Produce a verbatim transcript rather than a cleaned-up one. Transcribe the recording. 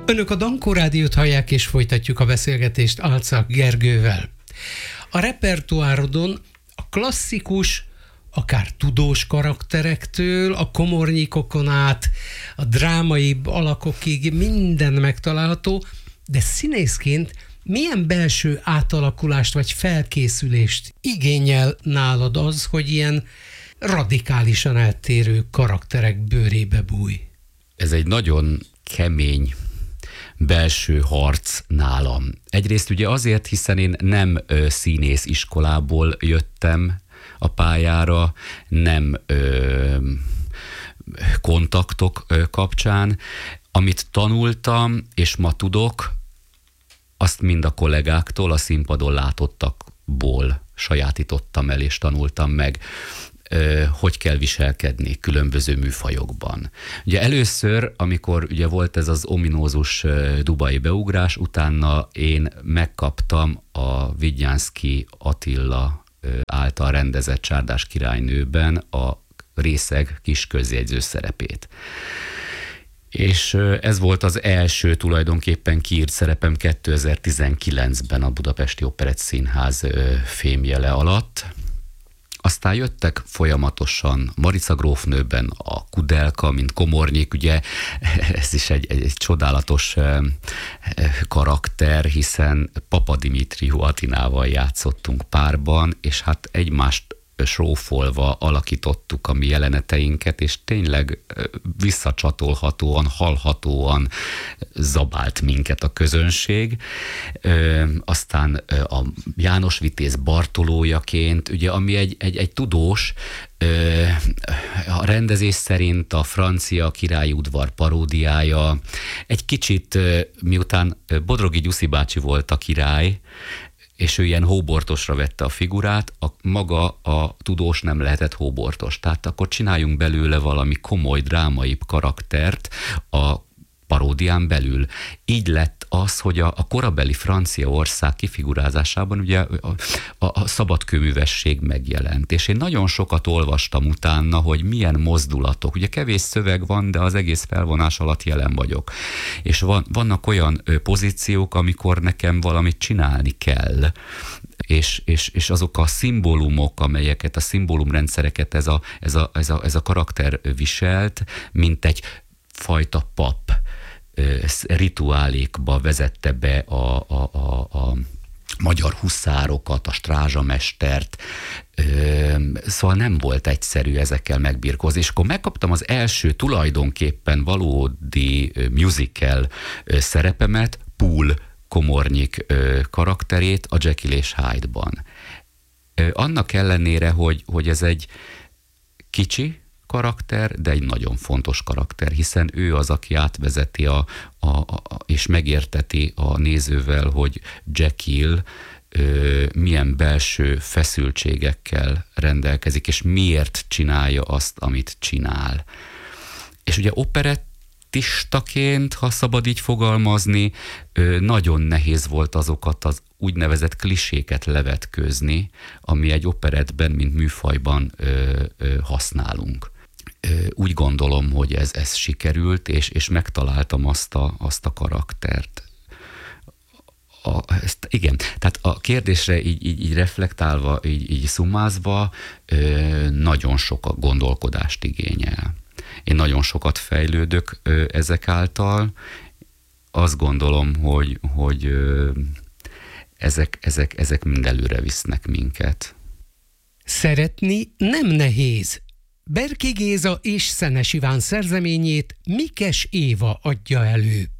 Önök a Dankó Rádiót hallják, és folytatjuk a beszélgetést Alczak Gergővel. A repertoárodon a klasszikus, akár tudós karakterektől, a komornyikokon át, a drámaibb alakokig minden megtalálható, de színészként milyen belső átalakulást vagy felkészülést igényel nálad az, hogy ilyen radikálisan eltérő karakterek bőrébe bújj? Ez egy nagyon kemény belső harc nálam. Egyrészt ugye azért, hiszen én nem ö, színész iskolából jöttem a pályára, nem ö, kontaktok ö, kapcsán. Amit tanultam, és ma tudok, azt mind a kollégáktól, a színpadon látottakból sajátítottam el, és tanultam meg, hogy kell viselkedni különböző műfajokban. Ugye először, amikor ugye volt ez az ominózus dubai beugrás, utána én megkaptam a Vidnyánszky Attila által rendezett Csárdás királynőben a részeg kis közjegyző szerepét. És ez volt az első tulajdonképpen kiírt szerepem kétezer-tizenkilencben a Budapesti Operett Színház fémjele alatt. Aztán jöttek folyamatosan Marica grófnőben a Kudelka, mint komornyik, ugye ez is egy, egy, egy csodálatos karakter, hiszen Papa Dimitriú Atinával játszottunk párban, és hát egymást srófolva alakítottuk a mi jeleneteinket, és tényleg visszacsatolhatóan, hallhatóan zabált minket a közönség. Ö, aztán a János Vitéz Bartolójaként, ugye, ami egy, egy, egy tudós, ö, a rendezés szerint a francia királyi udvar paródiája, egy kicsit, miután Bodrogi Gyuszi bácsi volt a király, és ő ilyen hóbortosra vette a figurát, a, maga a tudós nem lehetett hóbortos. Tehát akkor csináljunk belőle valami komoly, drámaibb karaktert a paródián belül. Így lett az, hogy a, a korabeli Franciaország kifigurázásában ugye a, a, a szabadkőművesség megjelent. És én nagyon sokat olvastam utána, hogy milyen mozdulatok. Ugye kevés szöveg van, de az egész felvonás alatt jelen vagyok. És van, vannak olyan ö, pozíciók, amikor nekem valamit csinálni kell. És, és, és azok a szimbólumok, amelyeket, a szimbólumrendszereket ez a, ez a, ez a, ez a karakter viselt, mint egy fajta pap rituálékba vezette be a, a, a, a magyar huszárokat, a strázsamestert, szóval nem volt egyszerű ezekkel megbirkózni. És akkor megkaptam az első tulajdonképpen valódi musical szerepemet, Poole komornyik karakterét a Jekyll és Hyde-ban. Annak ellenére, hogy, hogy ez egy kicsi karakter, de egy nagyon fontos karakter, hiszen ő az, aki átvezeti a, a, a, és megérteti a nézővel, hogy Jekyll ö, milyen belső feszültségekkel rendelkezik, és miért csinálja azt, amit csinál. És ugye operettistaként, ha szabad így fogalmazni, ö, nagyon nehéz volt azokat az úgynevezett kliséket levetkőzni, ami egy operettben, mint műfajban ö, ö, használunk. Úgy gondolom, hogy ez, ez sikerült, és, és megtaláltam azt a, azt a karaktert. A, ezt, igen, tehát a kérdésre így, így, így reflektálva, így, így szumázva, nagyon sok gondolkodást igényel. Én nagyon sokat fejlődök ezek által. Azt gondolom, hogy, hogy ezek, ezek, ezek mind előre visznek minket. Szeretni nem nehéz. Berki Géza és Szenes Iván szerzeményét Mikes Éva adja elő.